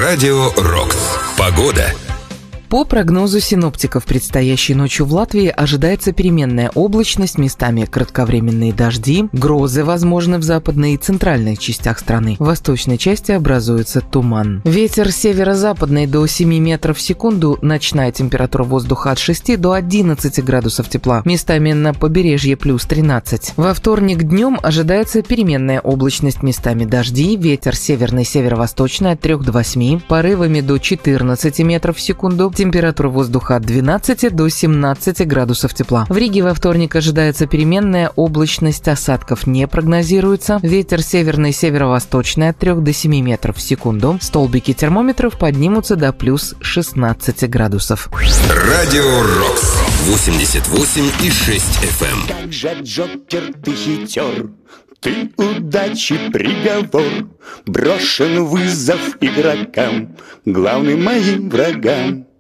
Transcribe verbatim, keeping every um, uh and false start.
Радио Рокс. Погода. По прогнозу синоптиков, предстоящей ночью в Латвии ожидается переменная облачность, местами кратковременные дожди, грозы возможны в западной и центральных частях страны. В восточной части образуется туман. Ветер северо-западный до семи метров в секунду, ночная температура воздуха от шести до одиннадцати градусов тепла, местами на побережье плюс тринадцать. Во вторник днем ожидается переменная облачность, местами дожди, ветер северный северо-восточный от трёх до восьми, порывами до четырнадцати метров в секунду, температура воздуха от двенадцати до семнадцати градусов тепла. В Риге во вторник ожидается переменная облачность, осадков не прогнозируется. Ветер северный северо-восточный от трёх до семи метров в секунду. Столбики термометров поднимутся до плюс шестнадцати градусов. Радио Рокс. восемьдесят восемь и шесть эф эм. Как же, Джокер, ты хитер, ты удачи приговор, брошен вызов игрокам, главным моим врагам.